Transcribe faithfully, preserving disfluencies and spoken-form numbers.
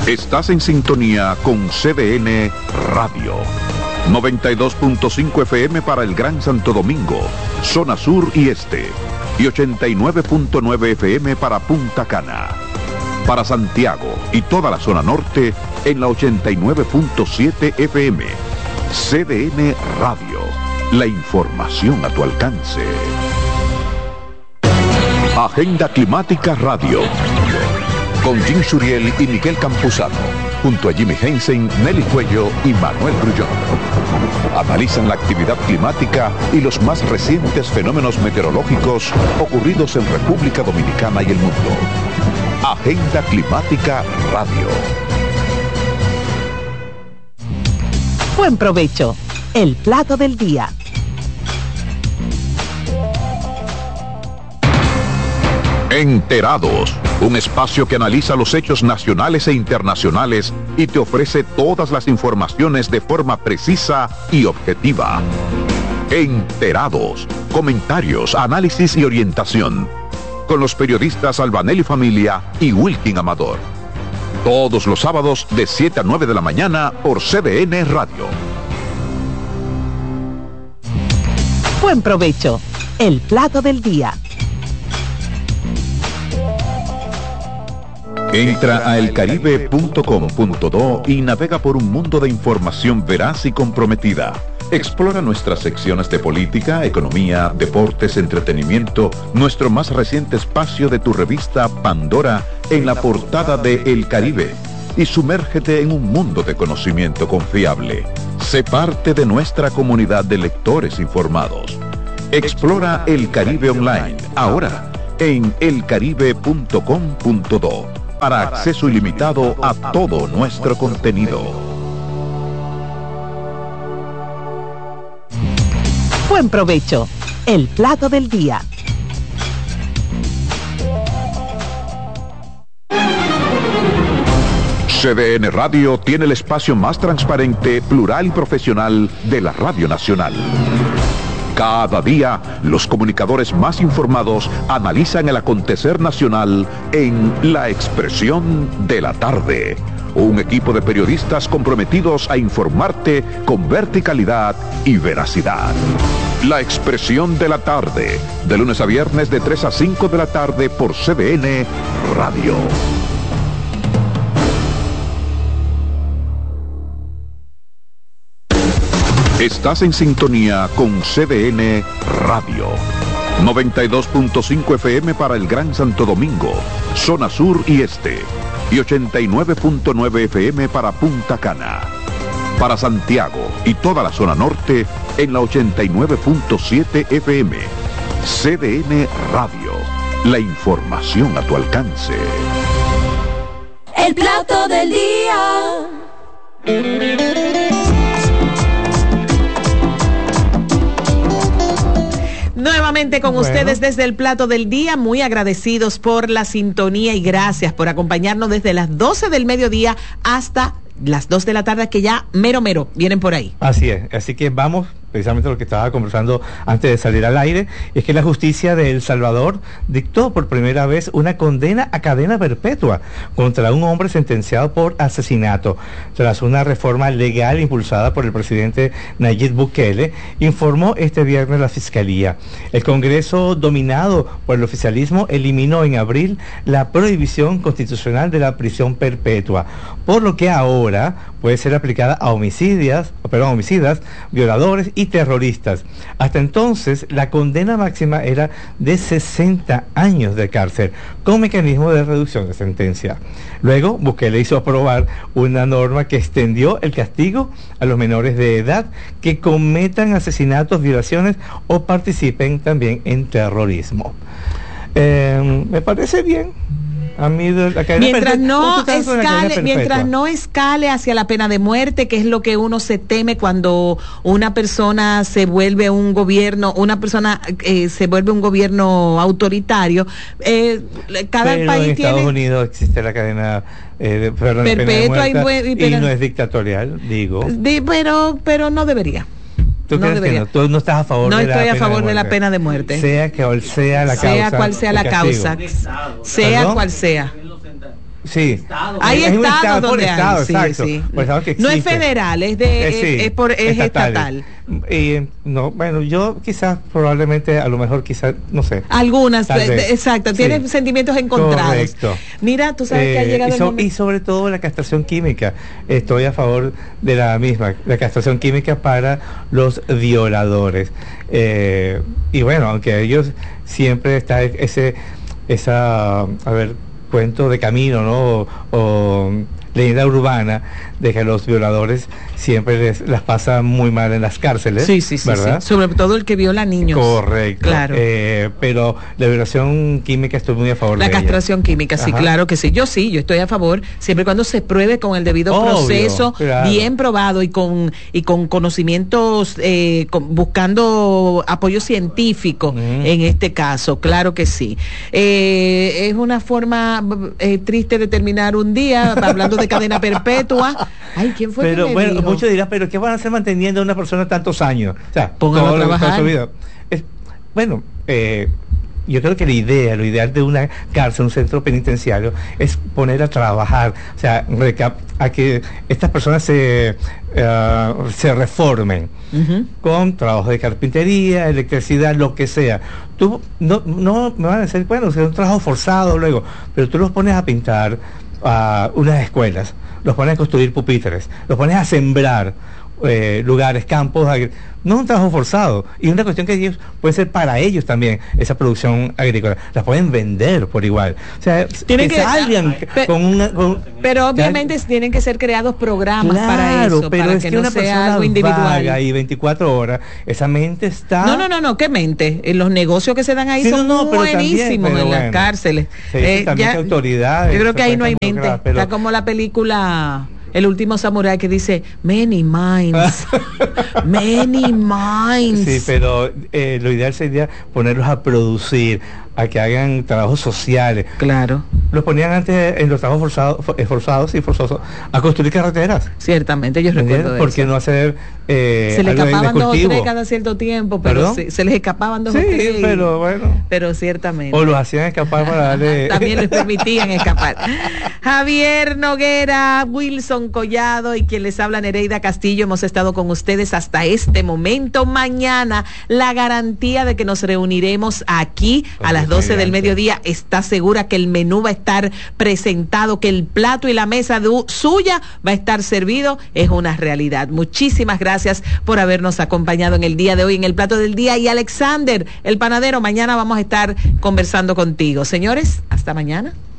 Estás en sintonía con C D N Radio. noventa y dos punto cinco F M para el Gran Santo Domingo, zona sur y este. Y ochenta y nueve punto nueve F M para Punta Cana. Para Santiago y toda la zona norte en la ochenta y nueve punto siete F M. C D N Radio. La información a tu alcance. Agenda Climática Radio. Con Jim Suriel y Miguel Campuzano. Junto a Jimmy Hensen, Nelly Cuello y Manuel Grullón. Analizan la actividad climática y los más recientes fenómenos meteorológicos ocurridos en República Dominicana y el mundo. Agenda Climática Radio. Buen provecho. El plato del día. Enterados, un espacio que analiza los hechos nacionales e internacionales y te ofrece todas las informaciones de forma precisa y objetiva. Enterados, comentarios, análisis y orientación. Con los periodistas Albanelli Familia y Wilkin Amador. Todos los sábados de siete a nueve de la mañana por C D N Radio. Buen provecho. El plato del día. Entra a el caribe punto com punto do y navega por un mundo de información veraz y comprometida. Explora nuestras secciones de política, economía, deportes, entretenimiento, nuestro más reciente espacio de tu revista Pandora en la portada de El Caribe y sumérgete en un mundo de conocimiento confiable. Sé parte de nuestra comunidad de lectores informados. Explora El Caribe online ahora en el caribe punto com punto do para acceso ilimitado a todo nuestro contenido. Buen provecho. El plato del día. C D N Radio tiene el espacio más transparente, plural y profesional de la Radio Nacional. Cada día, los comunicadores más informados analizan el acontecer nacional en La Expresión de la Tarde. Un equipo de periodistas comprometidos a informarte con verticalidad y veracidad. La Expresión de la Tarde, de lunes a viernes de tres a cinco de la tarde por C D N Radio. Estás en sintonía con C D N Radio. noventa y dos punto cinco F M para el Gran Santo Domingo, zona sur y este. Y ochenta y nueve punto nueve F M para Punta Cana. Para Santiago y toda la zona norte en la ochenta y nueve punto siete F M. C D N Radio. La información a tu alcance. El plato del día. Nuevamente con bueno. ustedes desde el plato del día, muy agradecidos por la sintonía y gracias por acompañarnos desde las doce del mediodía hasta las dos de la tarde, que ya mero mero vienen por ahí. Así es, así que vamos precisamente lo que estaba conversando antes de salir al aire, es que la justicia de El Salvador dictó por primera vez una condena a cadena perpetua contra un hombre sentenciado por asesinato, tras una reforma legal impulsada por el presidente Nayib Bukele, informó este viernes la Fiscalía. El Congreso, dominado por el oficialismo, eliminó en abril la prohibición constitucional de la prisión perpetua, por lo que ahora puede ser aplicada a homicidas, perdón, homicidas, violadores y terroristas. Hasta entonces, la condena máxima era de sesenta años de cárcel, con mecanismo de reducción de sentencia. Luego, Bukele hizo aprobar una norma que extendió el castigo a los menores de edad que cometan asesinatos, violaciones o participen también en terrorismo. Eh, me parece bien. A mí la mientras no escale mientras no escale hacia la pena de muerte, que es lo que uno se teme cuando una persona se vuelve un gobierno una persona eh, se vuelve un gobierno autoritario. eh, cada pero país en tiene Estados Unidos existe la cadena eh, de, perdón, perpetua y, muerta, y, y no es dictatorial, digo de, pero pero no debería. ¿Tú no, crees que no? ¿Tú no estás a favor no de la estoy a pena favor de, de la pena de muerte, sea que sea la sea causa, cual sea la causa, sea ¿Perdón? cual sea. Sí. Estado. Hay es estados estado, donde estado, hay, exacto, sí, sí. Por estado que no es federal, es de, es, sí, es, por, es estatal. estatal. Y no, bueno, yo quizás probablemente, a lo mejor quizás, no sé. Algunas, de, de, exacto, sí. Tienen sentimientos encontrados. Correcto. Mira, tú sabes eh, que ha llegado y, so, el momento. Y sobre todo la castración química. Estoy a favor de la misma, la castración química para los violadores. Eh, y bueno, aunque ellos siempre está ese, esa, a ver, cuento de camino, ¿no? O, o leyenda urbana de que los violadores siempre les, las pasan muy mal en las cárceles. Sí, sí, sí, ¿verdad? Sí. Sobre todo el que viola niños. Correcto. Claro. Eh, pero la violación química estoy muy a favor la de La castración ella. química, sí, Ajá. claro que sí. Yo sí, yo estoy a favor, siempre y cuando se pruebe con el debido Obvio, proceso, claro. bien probado y con y con conocimientos, eh, con, buscando apoyo científico mm. en este caso, claro que sí. Eh, es una forma eh, triste de terminar un día, hablando de cadena perpetua. Ay, ¿quién fue pero que me bueno, dijo? muchos dirán, pero ¿qué van a hacer manteniendo a una persona tantos años? O sea, pónganlo a trabajar. Toda su vida. Es, bueno, eh, yo creo que la idea, lo ideal de una cárcel, un centro penitenciario, es poner a trabajar, o sea, recap a que estas personas se, uh, se reformen uh-huh. con trabajo de carpintería, electricidad, lo que sea. Tú no, no me van a decir, bueno, es un trabajo forzado luego, pero tú los pones a pintar a uh, unas escuelas, los pones a construir pupitres, los pones a sembrar eh, lugares, campos, no es un trabajo forzado, y una cuestión que ellos puede ser para ellos también, esa producción agrícola, las pueden vender por igual, o sea, tienen que, que salgan pe, con una con, pero obviamente ya, tienen que ser creados programas claro, para eso, pero para es que, que no una sea algo individual y veinticuatro horas, esa mente está no, no, no, no, ¿qué mente? Los negocios que se dan ahí sí, son no, no, buenísimos también, en bueno, las cárceles eh, también ya, que autoridades, yo creo que ahí no hay mente, lograr, pero, está como la película El último samurái que dice many minds, many minds. Sí, pero eh, lo ideal sería ponerlos a producir, a que hagan trabajos sociales. Claro. Los ponían antes en los trabajos forzados, forzados y forzosos a construir carreteras. Ciertamente, yo recuerdo ¿por qué eso. no hacer eh, se le escapaban dos o tres cultivo? cada cierto tiempo, pero se, se les escapaban dos sí, o tres. Sí, pero bueno. Pero ciertamente. O los hacían escapar para darle... También les permitían escapar. Javier Noguera, Wilson Collado y quien les habla, Nereida Castillo, hemos estado con ustedes hasta este momento. Mañana la garantía de que nos reuniremos aquí a las doce del mediodía está segura, que el menú va a estar presentado, que el plato y la mesa de suya va a estar servido, es una realidad. Muchísimas gracias por habernos acompañado en el día de hoy en el plato del día. Y Alexander, el panadero, mañana vamos a estar conversando contigo. Señores, hasta mañana.